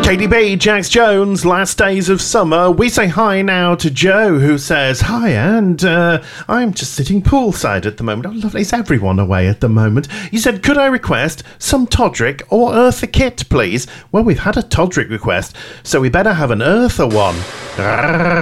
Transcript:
KDB, Jax Jones, Last Days of Summer. We say hi now to Joe, who says, hi, and I'm just sitting poolside at the moment. Oh, lovely. Is everyone away at the moment? You said, could I request some Todrick or Eartha Kitt, please? Well, we've had a Todrick request, so we better have an Eartha one.